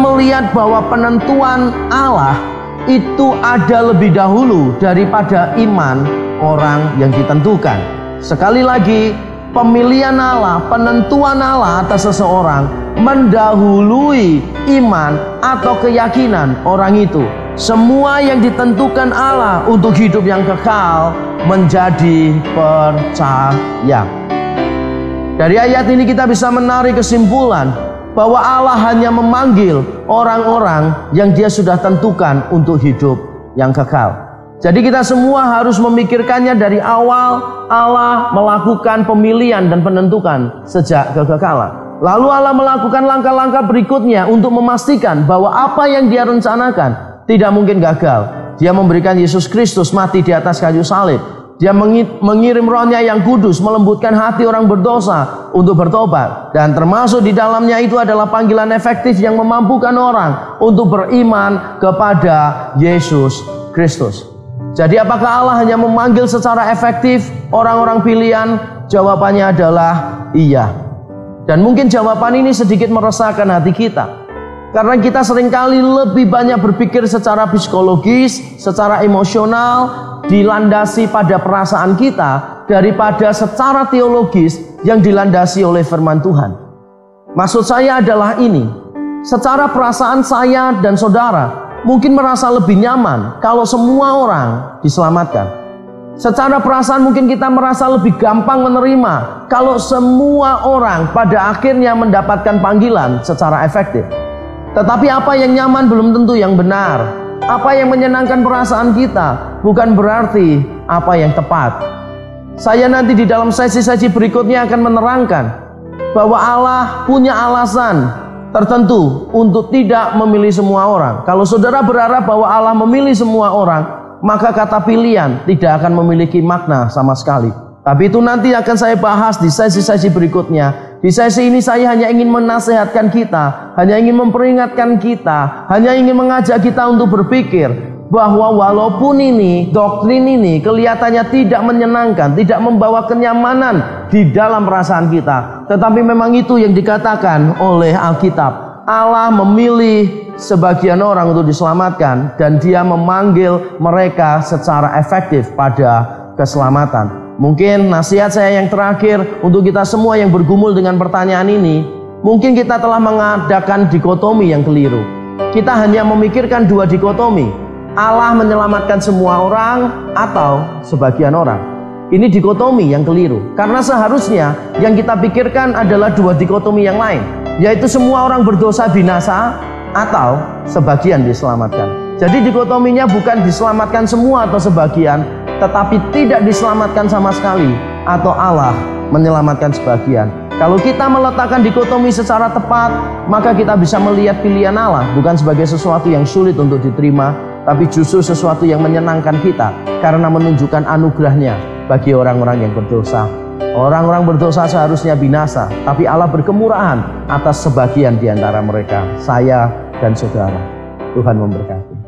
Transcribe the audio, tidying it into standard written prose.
melihat bahwa penentuan Allah itu ada lebih dahulu daripada iman orang yang ditentukan. Sekali lagi, pemilihan Allah, penentuan Allah atas seseorang mendahului iman atau keyakinan orang itu. Semua yang ditentukan Allah untuk hidup yang kekal menjadi percaya. Dari ayat ini kita bisa menarik kesimpulan bahwa Allah hanya memanggil orang-orang yang Dia sudah tentukan untuk hidup yang kekal. Jadi kita semua harus memikirkannya dari awal. Allah melakukan pemilihan dan penentukan sejak kekekalan. Lalu Allah melakukan langkah-langkah berikutnya untuk memastikan bahwa apa yang Dia rencanakan tidak mungkin gagal. Dia memberikan Yesus Kristus mati di atas kayu salib. Dia mengirim Roh-Nya yang kudus, melembutkan hati orang berdosa untuk bertobat. Dan termasuk di dalamnya itu adalah panggilan efektif yang memampukan orang untuk beriman kepada Yesus Kristus. Jadi apakah Allah hanya memanggil secara efektif orang-orang pilihan? Jawabannya adalah iya. Dan mungkin jawaban ini sedikit meresahkan hati kita. Karena kita seringkali lebih banyak berpikir secara psikologis, secara emosional, dilandasi pada perasaan kita daripada secara teologis yang dilandasi oleh firman Tuhan. Maksud saya adalah ini, secara perasaan saya dan saudara mungkin merasa lebih nyaman kalau semua orang diselamatkan. Secara perasaan mungkin kita merasa lebih gampang menerima kalau semua orang pada akhirnya mendapatkan panggilan secara efektif. Tetapi apa yang nyaman belum tentu yang benar. Apa yang menyenangkan perasaan kita bukan berarti apa yang tepat. Saya nanti di dalam sesi-sesi berikutnya akan menerangkan bahwa Allah punya alasan tertentu untuk tidak memilih semua orang. Kalau saudara berharap bahwa Allah memilih semua orang, maka kata pilihan tidak akan memiliki makna sama sekali. Tapi itu nanti akan saya bahas di sesi-sesi berikutnya. Di sesi ini saya hanya ingin menasihatkan kita, hanya ingin memperingatkan kita, hanya ingin mengajak kita untuk berpikir bahwa walaupun ini, doktrin ini kelihatannya tidak menyenangkan, tidak membawa kenyamanan di dalam perasaan kita, tetapi memang itu yang dikatakan oleh Alkitab. Allah memilih sebagian orang untuk diselamatkan dan Dia memanggil mereka secara efektif pada keselamatan. Mungkin nasihat saya yang terakhir untuk kita semua yang bergumul dengan pertanyaan ini, mungkin kita telah mengadakan dikotomi yang keliru. Kita hanya memikirkan dua dikotomi, Allah menyelamatkan semua orang atau sebagian orang. Ini dikotomi yang keliru, karena seharusnya yang kita pikirkan adalah dua dikotomi yang lain, yaitu semua orang berdosa binasa atau sebagian diselamatkan. Jadi dikotominya bukan diselamatkan semua atau sebagian, tetapi tidak diselamatkan sama sekali atau Allah menyelamatkan sebagian. Kalau kita meletakkan dikotomi secara tepat, maka kita bisa melihat pilihan Allah bukan sebagai sesuatu yang sulit untuk diterima, tapi justru sesuatu yang menyenangkan kita karena menunjukkan anugerahnya bagi orang-orang yang berdosa. Orang-orang berdosa seharusnya binasa, tapi Allah berkemurahan atas sebagian di antara mereka, saya dan saudara. Tuhan memberkati.